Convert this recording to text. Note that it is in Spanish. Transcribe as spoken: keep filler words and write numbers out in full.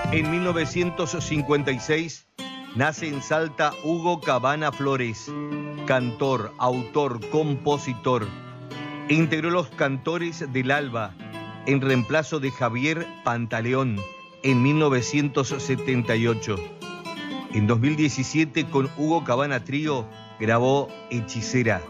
En mil novecientos cincuenta y seis nace en Salta Hugo Cabana Flores, cantor, autor, compositor. Integró los Cantores del Alba en reemplazo de Javier Pantaleón en mil novecientos setenta y ocho. En dos mil diecisiete con Hugo Cabana Trío grabó Hechicera.